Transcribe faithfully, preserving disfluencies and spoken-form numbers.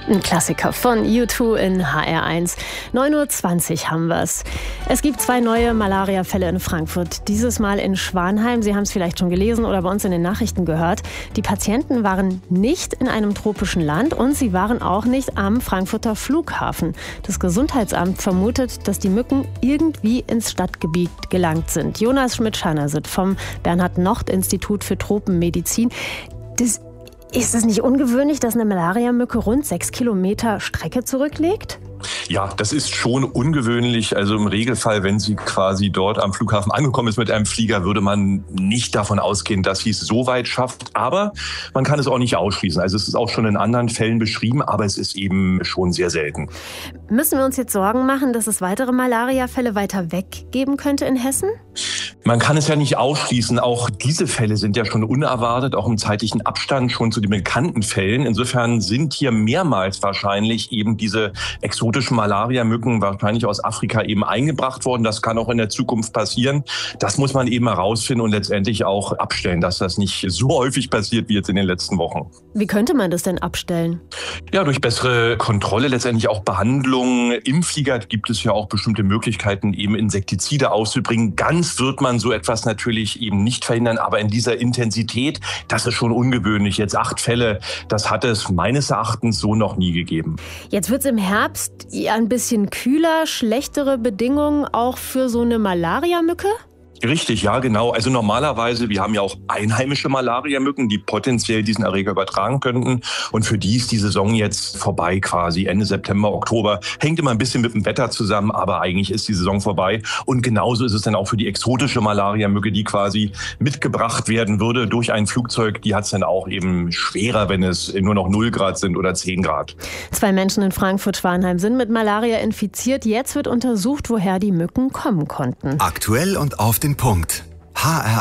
Ein Klassiker von U zwei in H R eins. neun Uhr zwanzig haben wir's. Es gibt zwei neue Malaria-Fälle in Frankfurt. Dieses Mal in Schwanheim. Sie haben es vielleicht schon gelesen oder bei uns in den Nachrichten gehört. Die Patienten waren nicht in einem tropischen Land und sie waren auch nicht am Frankfurter Flughafen. Das Gesundheitsamt vermutet, dass die Mücken irgendwie ins Stadtgebiet gelangt sind. Jonas Schmidt-Scharnersit vom Bernhard-Nocht-Institut für Tropenmedizin. Das Ist es nicht ungewöhnlich, dass eine Malariamücke rund sechs Kilometer Strecke zurücklegt? Ja, das ist schon ungewöhnlich. Also im Regelfall, wenn sie quasi dort am Flughafen angekommen ist mit einem Flieger, würde man nicht davon ausgehen, dass sie es so weit schafft. Aber man kann es auch nicht ausschließen. Also es ist auch schon in anderen Fällen beschrieben, aber es ist eben schon sehr selten. Müssen wir uns jetzt Sorgen machen, dass es weitere Malariafälle weiter weg geben könnte in Hessen? Man kann es ja nicht ausschließen. Auch diese Fälle sind ja schon unerwartet, auch im zeitlichen Abstand schon zu den bekannten Fällen. Insofern sind hier mehrmals wahrscheinlich eben diese exotischen Malariamücken wahrscheinlich aus Afrika eben eingebracht worden. Das kann auch in der Zukunft passieren. Das muss man eben herausfinden und letztendlich auch abstellen, dass das nicht so häufig passiert wie jetzt in den letzten Wochen. Wie könnte man das denn abstellen? Ja, durch bessere Kontrolle, letztendlich auch Behandlung. Im Flieger gibt es ja auch bestimmte Möglichkeiten, eben Insektizide auszubringen. Ganz wird man so etwas natürlich eben nicht verhindern, aber in dieser Intensität, das ist schon ungewöhnlich. Jetzt acht Fälle, das hat es meines Erachtens so noch nie gegeben. Jetzt wird es im Herbst ja ein bisschen kühler, schlechtere Bedingungen auch für so eine Malariamücke? Richtig, ja, genau. Also normalerweise, wir haben ja auch einheimische Malariamücken, die potenziell diesen Erreger übertragen könnten. Und für die ist die Saison jetzt vorbei quasi, Ende September, Oktober. Hängt immer ein bisschen mit dem Wetter zusammen, aber eigentlich ist die Saison vorbei. Und genauso ist es dann auch für die exotische Malariamücke, die quasi mitgebracht werden würde durch ein Flugzeug. Die hat es dann auch eben schwerer, wenn es nur noch null Grad sind oder zehn Grad. Zwei Menschen in Frankfurt-Schwanheim sind mit Malaria infiziert. Jetzt wird untersucht, woher die Mücken kommen konnten. Aktuell und auf den Punkt. H R